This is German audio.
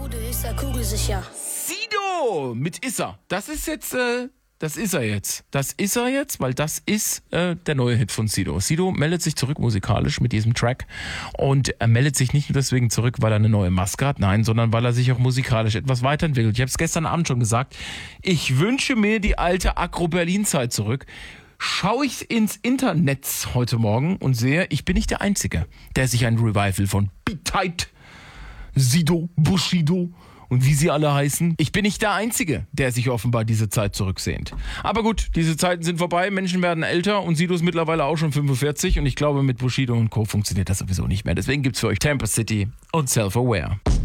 Mode ist ja kugelsicher. Sido mit Issa. Das ist jetzt, das ist er jetzt. Das ist er jetzt, weil das ist der neue Hit von Sido. Sido meldet sich zurück musikalisch mit diesem Track und er meldet sich nicht nur deswegen zurück, weil er eine neue Maske hat, nein, sondern weil er sich auch musikalisch etwas weiterentwickelt. Ich habe es gestern Abend schon gesagt, ich wünsche mir die alte Agro-Berlin-Zeit zurück. Schaue ich ins Internet heute Morgen und sehe, ich bin nicht der Einzige, der sich ein Revival von Beat Tight, Sido, Bushido und wie sie alle heißen. Ich bin nicht der Einzige, der sich offenbar diese Zeit zurücksehnt. Aber gut, diese Zeiten sind vorbei, Menschen werden älter und Sido ist mittlerweile auch schon 45 und ich glaube, mit Bushido und Co. funktioniert das sowieso nicht mehr. Deswegen gibt's für euch Tampa City und Self-Aware.